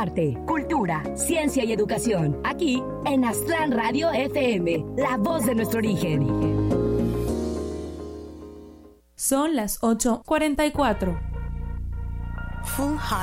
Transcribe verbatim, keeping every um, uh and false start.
arte, cultura, ciencia y educación. Aquí en Aztlán Radio F M, la voz de nuestro origen. Son las ocho cuarenta y cuatro. Full